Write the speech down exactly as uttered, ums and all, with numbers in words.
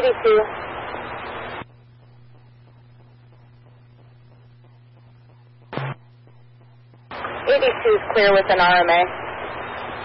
eighty-two. eighty-two is clear with an R M A.